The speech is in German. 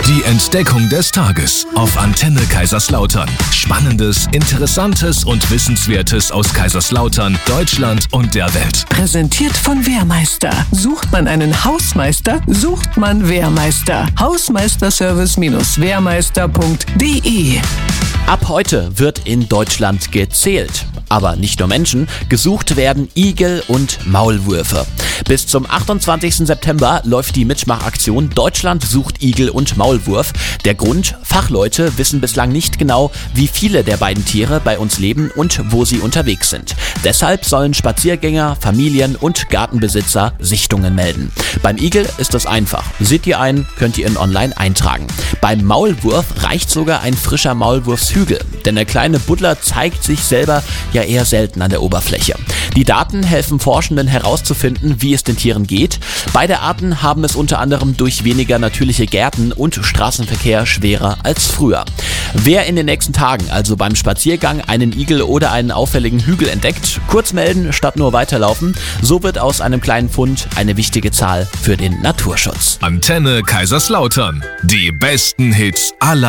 Die Entdeckung des Tages auf Antenne Kaiserslautern. Spannendes, Interessantes und Wissenswertes aus Kaiserslautern, Deutschland und der Welt. Präsentiert von Wehrmeister. Sucht man einen Hausmeister, sucht man Wehrmeister. Hausmeisterservice-wehrmeister.de. Ab heute wird in Deutschland gezählt. Aber nicht nur Menschen, gesucht werden Igel und Maulwürfe. Bis zum 28. September läuft die Mitmachaktion Deutschland sucht Igel und Maulwurf. Der Grund: Fachleute wissen bislang nicht genau, wie viele der beiden Tiere bei uns leben und wo sie unterwegs sind. Deshalb sollen Spaziergänger, Familien und Gartenbesitzer Sichtungen melden. Beim Igel ist es einfach. Seht ihr einen, könnt ihr ihn online eintragen. Beim Maulwurf reicht sogar ein frischer Maulwurfshügel, denn der kleine Buddler zeigt sich selber ja eher selten an der Oberfläche. Die Daten helfen Forschenden herauszufinden, wie es den Tieren geht. Beide Arten haben es unter anderem durch weniger natürliche Gärten und Straßenverkehr schwerer als früher. Wer in den nächsten Tagen also beim Spaziergang einen Igel oder einen auffälligen Hügel entdeckt, kurz melden statt nur weiterlaufen. So wird aus einem kleinen Fund eine wichtige Zahl für den Naturschutz. Antenne Kaiserslautern. Die besten Hits aller